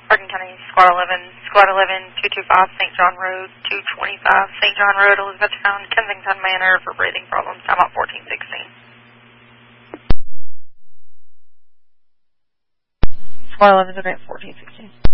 Hardin County, Squad 11, 225 St. John Road, 225 St. John Road, Elizabethtown, Kensington Manor for breathing problems. Time out 1416. Squad 11's event 1416.